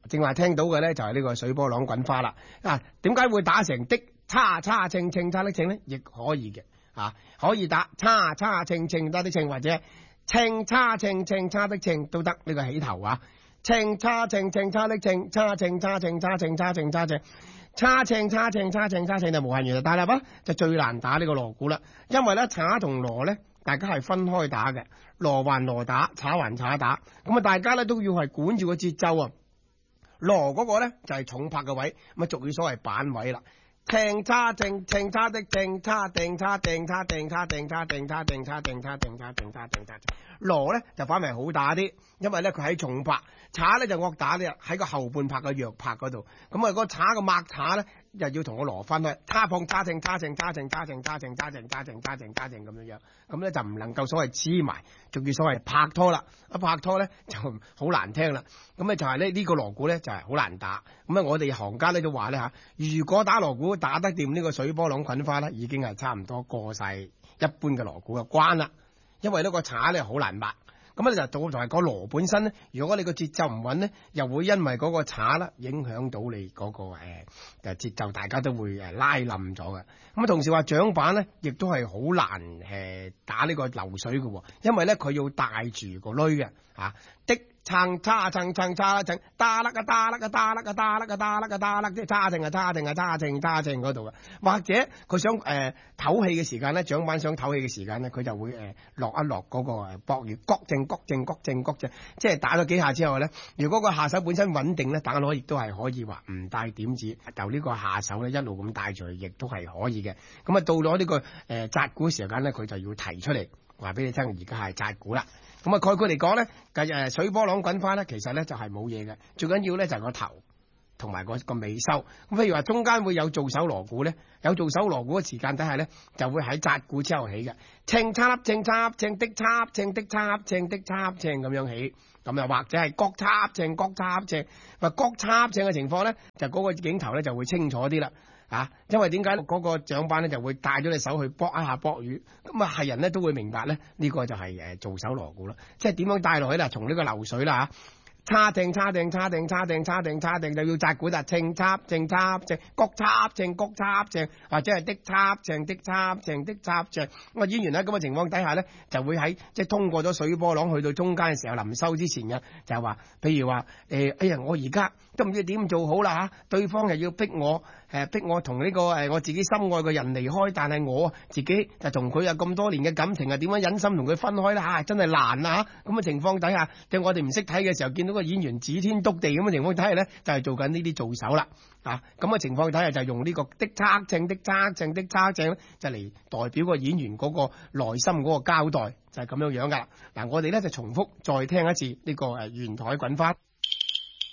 正話聽到嘅咧就係呢個水波浪滾花啦。啊，點解會打成的叉叉稱稱叉的稱咧？亦可以嘅，可以打叉叉稱稱叉的稱，或者稱叉稱稱叉的稱都得。呢個起頭啊，稱叉稱稱叉的稱，叉稱叉稱叉稱叉稱叉稱。叉稱叉稱叉稱叉稱就無限元，但係咧就最難打呢個鑼鼓啦，因為咧叉同鑼咧大家係分開打嘅，鑼還鑼打，叉還叉打，咁啊大家咧都要係管住個節奏啊。鑼嗰個咧就係重拍嘅位，咁啊俗語所謂板位啦。稱叉稱稱叉的稱，叉定叉定叉定叉定叉定叉定叉定叉定叉定叉定叉。鑼咧就反為好打啲，因為咧佢喺重拍，叉咧就惡打啲，喺個後半拍嘅弱拍嗰度。咁啊個叉個擘叉咧又要同個鑼分開，叉碰叉正叉正叉正叉正叉正叉正叉正叉正叉正咁樣樣，咁咧就唔能夠所謂黐埋，仲要所謂拍拖啦。一拍拖咧就好難聽啦。咁咧就係呢個鑼鼓咧就係好難打。咁啊我哋行家咧都話咧嚇，如果打鑼鼓打得掂呢個水波浪滾花咧，已經係差唔多過晒一般嘅鑼鼓嘅關啦。因為呢個叉咧好難擘，咁咧就到同埋個鑼本身咧，如果你個節奏唔穩咧，又會因為嗰個叉啦影響到你嗰個節奏，大家都會拉冧咗嘅。咁啊同時話掌板咧，亦都係好難打呢個流水嘅，因為咧佢要帶住個鐳嘅的撐叉撐撐叉撐打甩啊打甩啊打甩啊打甩啊打甩啊打甩，即係叉正啊叉正啊叉正叉正嗰度嘅。或者佢想唞氣嘅時間咧，掌板想唞氣嘅時間咧，佢就會落一落嗰個膊月，角正角正角正角正，即係打咗幾下之後咧，如果個下手本身穩定咧，打落亦都係可以話唔帶點子，就呢個下手咧一路咁帶住去，亦都係可以嘅。咁啊到咗呢個紮鼓時間咧，佢就要提出嚟話俾你聽，而家係紮鼓啦。咁啊概括嚟講咧，水波浪滾花咧，其實咧就係冇嘢嘅，最緊要咧就係個頭同埋個尾收。咁譬如話中間會有做手鑼鼓咧，有做手鑼鼓嘅時間底下咧，就會喺紮鼓之後起嘅，稱叉稱叉稱的叉稱的叉稱的叉稱咁樣起。咁又或者係角叉稱角叉稱，話角叉稱嘅情況咧，就嗰個鏡頭咧就會清楚啲啦。因為點解嗰個掌板咧就會帶咗隻手去搏一下搏魚，咁啊係人咧都會明白咧，呢個就係做手鑼鼓啦，即係點樣帶落去啦，從呢個流水啦叉定叉定叉定叉定叉定叉定就要紮鼓啦，稱叉正叉正角叉正角叉正，或者係的叉正的叉正的叉正。咁啊演員喺咁嘅情況底下咧，就會喺即係通過咗水波浪去到中間嘅時候，臨收之前嘅就係話，譬如話哎呀我而家都唔知點做好啦對方又要逼我同呢個我自己心愛嘅人離開，但係我自己就同佢有咁多年嘅感情啊，點樣忍心同佢分開啦真係難啊咁嘅情況底下，即係我哋唔識睇嘅時候，見到個演員指天篤地咁嘅情況底下咧，就係做緊呢啲做手啦咁嘅情況底下就用呢個的叉正的叉正的叉正就嚟代表個演員嗰個內心嗰個交代，就係咁樣樣噶啦。我哋咧就重複再聽一次呢個圓台滾花。